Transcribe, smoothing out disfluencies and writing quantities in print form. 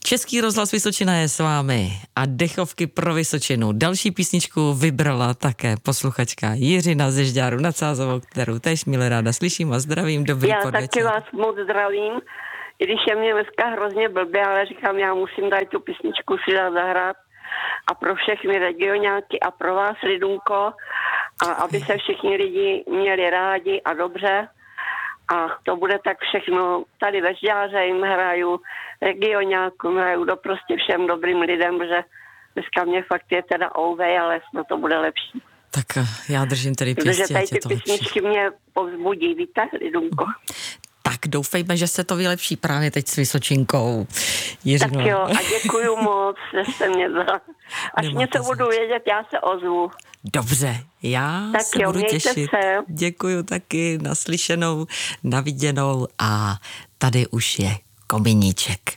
Český rozhlas Vysočina je s vámi a dechovky pro Vysočinu. Další písničku vybrala také posluchačka Jiřina ze Žďáru nad Sázavou, kterou též milé ráda slyším a zdravím, dobrý podvečer. Já taky vás moc zdravím, i když je mě dneska hrozně blbě, ale říkám, já musím tady tu písničku si dát zahrát a pro všechny regionáky a pro vás, Lidunko, a aby se všichni lidi měli rádi a dobře. A to bude tak všechno. Tady ve Žďáře jim hraju, regionákům hraju, prostě všem dobrým lidem, že dneska mě fakt je teda ouvej, ale snad to bude lepší. Tak já držím tedy pěstí, protože tady ty písničky mě povzbudí, víte, Lidunko. Tak doufejme, že se to vylepší právě teď s Vysočinkou. Jiřino. Tak jo, a děkuju moc, že jste mě za... Až něco budu vědět, já se ozvu. Dobře, já tak se jo, budu těšit. Se. Děkuju taky, naslyšenou, naviděnou a tady už je Kominíček.